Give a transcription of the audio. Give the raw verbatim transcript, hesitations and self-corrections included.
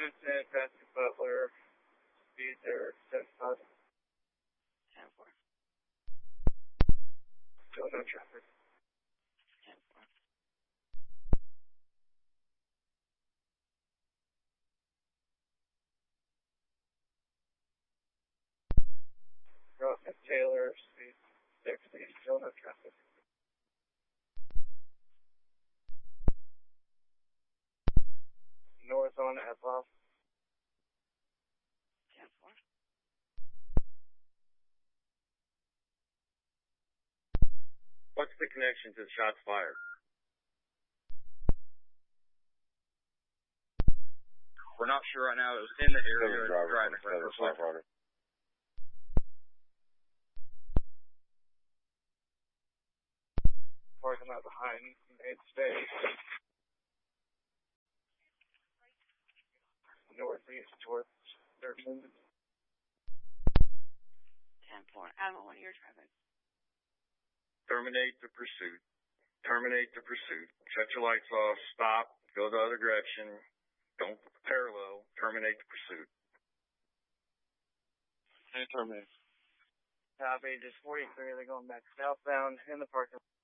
Vincent, passing Butler, speeds are seventy-five. ten four. Still no traffic. ten four. Route Taylor, speed sixty, still no traffic. North on Epoff. ten four. What's the connection to the shots fired? We're not sure right now. It was in the area Driver driving. from the Parking lot behind Main State. Northeast towards Thurman. ten four. Admiral, what are your traffic? Terminate the pursuit. Terminate the pursuit. Shut your lights off. Stop. Go the other direction. Don't parallel. Terminate the pursuit. And terminate. Copy, just forty-three, they're going back southbound in the parking lot.